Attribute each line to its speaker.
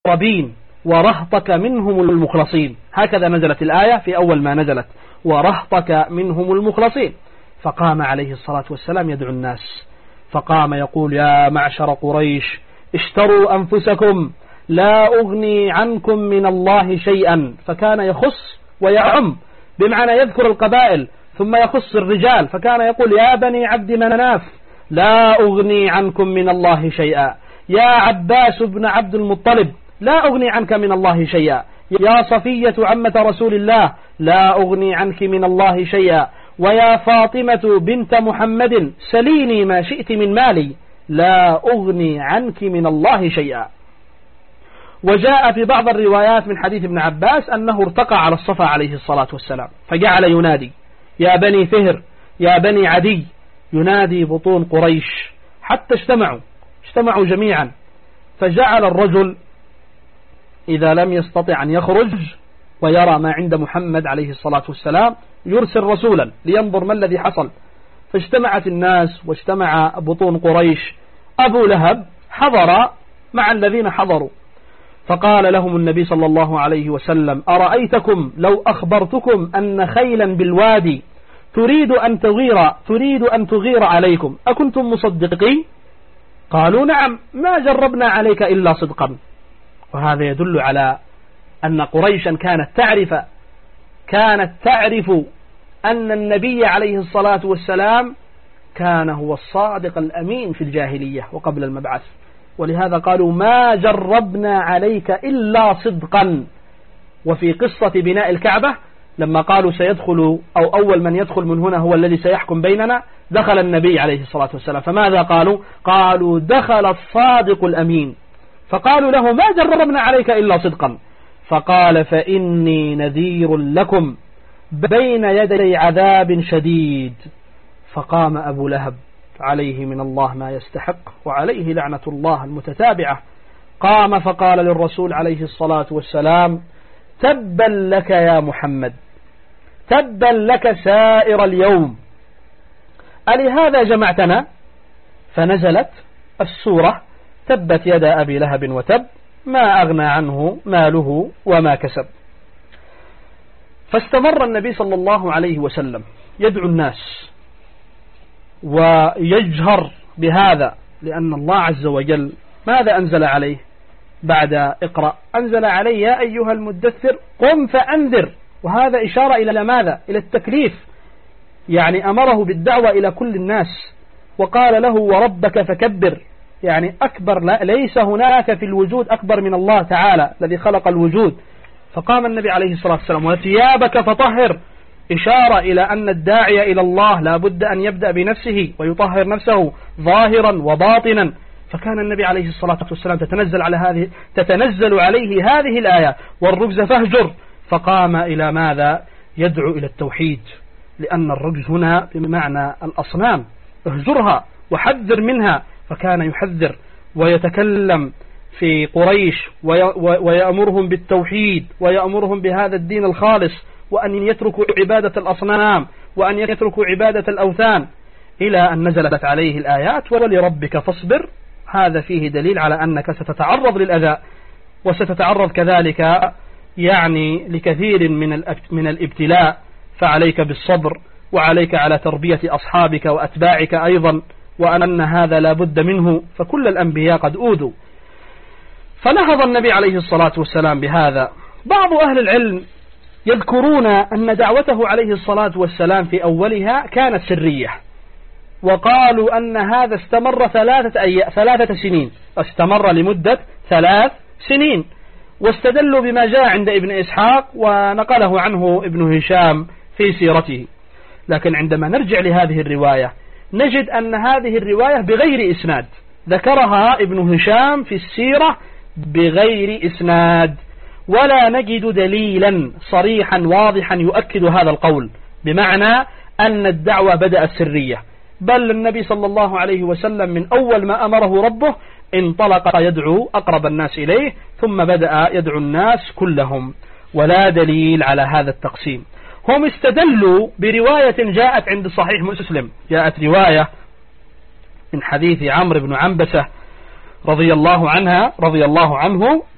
Speaker 1: المقربين ورهطك منهم المخلصين. هكذا نزلت الآية في أول ما نزلت، ورهطك منهم المخلصين. فقام عليه الصلاة والسلام يدعو الناس، فقام يقول: يا معشر قريش اشتروا أنفسكم لا أغني عنكم من الله شيئا. فكان يخص ويعم، بمعنى يذكر القبائل ثم يخص الرجال، فكان يقول: يا بني عبد مناف لا أغني عنكم من الله شيئا، يا عباس بن عبد المطلب لا أغني عنك من الله شيئا، يا صفية عمة رسول الله لا أغني عنك من الله شيئا، ويا فاطمة بنت محمد سليني ما شئت من مالي لا أغني عنك من الله شيئا. وجاء في بعض الروايات من حديث ابن عباس أنه ارتقى على الصفا عليه الصلاة والسلام، فجعل ينادي: يا بني فهر، يا بني عدي، ينادي بطون قريش حتى اجتمعوا جميعا. فجعل الرجل إذا لم يستطع أن يخرج ويرى ما عند محمد عليه الصلاة والسلام يرسل رسولا لينظر ما الذي حصل. فاجتمعت الناس واجتمع بطون قريش. أبو لهب حضر مع الذين حضروا، فقال لهم النبي صلى الله عليه وسلم: أرأيتكم لو أخبرتكم أن خيلا بالوادي تريد أن تغير عليكم أكنتم مصدقين؟ قالوا: نعم، ما جربنا عليك إلا صدقا. وهذا يدل على أن قريشا كانت تعرف أن النبي عليه الصلاة والسلام كان هو الصادق الأمين في الجاهلية وقبل المبعث، ولهذا قالوا: ما جربنا عليك إلا صدقا. وفي قصة بناء الكعبة لما قالوا سيدخل أو أول من يدخل من هنا هو الذي سيحكم بيننا، دخل النبي عليه الصلاة والسلام، فماذا قالوا دخل الصادق الأمين. فقالوا له: ما جربنا عليك إلا صدقا. فقال: فإني نذير لكم بين يدي عذاب شديد. فقام أبو لهب عليه من الله ما يستحق وعليه لعنة الله المتتابعة، قام فقال للرسول عليه الصلاة والسلام: تبا لك يا محمد، تبا لك سائر اليوم، ألهذا جمعتنا؟ فنزلت السورة: تبت يدا أبي لهب وتب، ما أغنى عنه ماله وما كسب. فاستمر النبي صلى الله عليه وسلم يدعو الناس ويجهر بهذا، لأن الله عز وجل ماذا أنزل عليه بعد اقرأ؟ أنزل عليه: يا أيها المدثر قم فأنذر. وهذا إشارة إلى ماذا؟ إلى التكليف، يعني أمره بالدعوة إلى كل الناس، وقال له: وربك فكبر، يعني أكبر، لا ليس هناك في الوجود أكبر من الله تعالى الذي خلق الوجود. فقام النبي عليه الصلاة والسلام: وثيابك فطهر، إشارة إلى أن الداعي إلى الله لا بد أن يبدأ بنفسه ويطهر نفسه ظاهرا وباطنا. فكان النبي عليه الصلاة والسلام تتنزل عليه هذه الآية: والرجز فاهجر. فقام إلى ماذا؟ يدعو إلى التوحيد، لأن الرجز هنا بمعنى الأصنام، اهجرها وحذر منها. فكان يحذر ويتكلم في قريش ويأمرهم بالتوحيد ويأمرهم بهذا الدين الخالص، وأن يتركوا عبادة الأصنام وأن يتركوا عبادة الأوثان، إلى أن نزلت عليه الآيات: ولربك فاصبر. هذا فيه دليل على أنك ستتعرض للأذى، وستتعرض كذلك يعني لكثير من الابتلاء، فعليك بالصبر، وعليك على تربية أصحابك وأتباعك أيضا، وأن هذا لا بد منه، فكل الأنبياء قد أوذوا. فنهض النبي عليه الصلاة والسلام بهذا. بعض أهل العلم يذكرون أن دعوته عليه الصلاة والسلام في أولها كانت سرية، وقالوا أن هذا استمر 3 سنين، استمر لمدة 3 سنين، واستدلوا بما جاء عند ابن إسحاق ونقله عنه ابن هشام في سيرته. لكن عندما نرجع لهذه الرواية نجد أن هذه الرواية بغير إسناد، ذكرها ابن هشام في السيرة بغير إسناد، ولا نجد دليلا صريحا واضحا يؤكد هذا القول، بمعنى أن الدعوة بدأت سرية، بل النبي صلى الله عليه وسلم من أول ما أمره ربه انطلق يدعو أقرب الناس إليه، ثم بدأ يدعو الناس كلهم، ولا دليل على هذا التقسيم. هم استدلوا برواية جاءت عند صحيح مسلم، جاءت رواية من حديث عمرو بن عنبسة رضي الله عنه